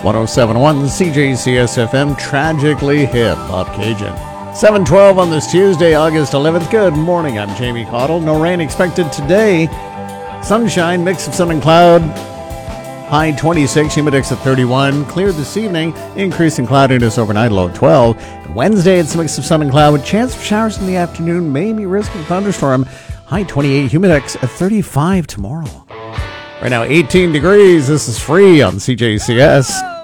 107.1 CJCS FM, Tragically Hip, Bob Cajun. 7:12 on this Tuesday, August 11th. Good morning, I'm Jamie Caudle. No rain expected today. Sunshine, mix of sun and cloud. High 26, humidex at 31. Clear this evening, increase in cloudiness overnight, low 12. Wednesday, it's a mix of sun and cloud with chance of showers in the afternoon, maybe risk of thunderstorm. High 28, humidex at 35 tomorrow. Right now, 18 degrees. This is Free on CJCS.